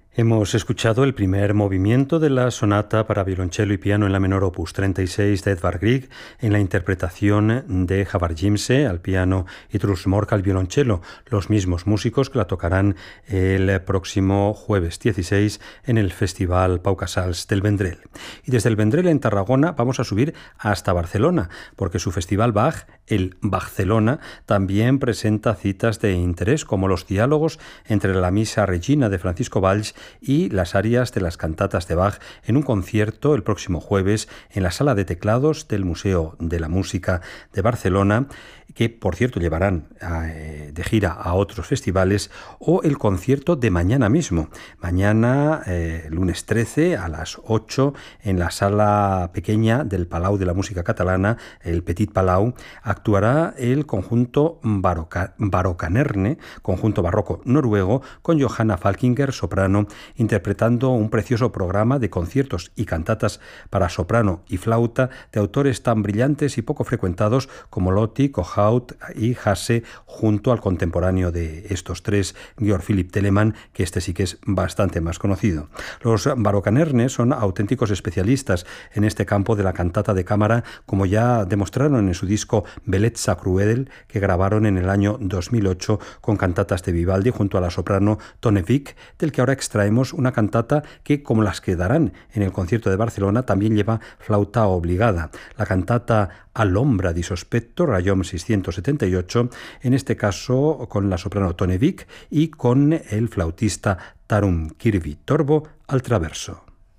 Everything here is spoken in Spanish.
Hemos escuchado el primer movimiento de la sonata para violonchelo y piano en la menor opus 36 de Edvard Grieg en la interpretación de Jafar Jimse al piano y Truls Mork al violonchelo, los mismos músicos que la tocarán el próximo jueves 16 en el Festival Pau Casals del Vendrell. Y desde el Vendrell en Tarragona vamos a subir hasta Barcelona, porque su festival Bach, el Barcelona, también presenta citas de interés como los diálogos entre la Missa Regina de Francisco Valls y las arias de las cantatas de Bach en un concierto el próximo jueves en la sala de teclados del Museo de la Música de Barcelona, que por cierto llevarán de gira a otros festivales, o el concierto de mañana mismo. Mañana, lunes 13 a las 8, en la sala pequeña del Palau de la Música Catalana, el Petit Palau, actuará el conjunto Barokanerne, conjunto barroco noruego, con Johanna Falkinger, soprano, interpretando un precioso programa de conciertos y cantatas para soprano y flauta de autores tan brillantes y poco frecuentados como Lotti, Kohaut y Hasse, junto al contemporáneo de estos tres, Georg Philipp Telemann, que este sí que es bastante más conocido. Los Barokanerne son auténticos especialistas en este campo de la cantata de cámara, como ya demostraron en su disco Bellezza Cruel, que grabaron en el año 2008 con cantatas de Vivaldi junto a la soprano Tone Vik, del que ahora extraemos una cantata que, como las que darán en el concierto de Barcelona, también lleva flauta obligada. La cantata All'ombra di sospetto, Rayom 678, en este caso con la soprano Tone Vik y con el flautista Tarun Kirvi Torbo al traverso.